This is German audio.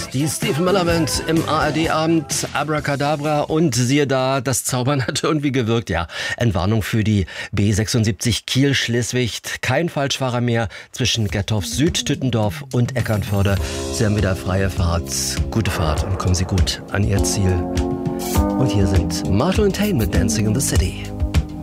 Die Stephen Miller Band im ARD-Abend, Abracadabra, und siehe da, das Zaubern hat irgendwie gewirkt, ja. Entwarnung für die B76 Kiel-Schleswig. Kein Falschfahrer mehr zwischen Gettorf Süd, Tüttendorf und Eckernförde. Sie haben wieder freie Fahrt, gute Fahrt und kommen Sie gut an Ihr Ziel. Und hier sind Marshall und Tain mit Dancing in the City.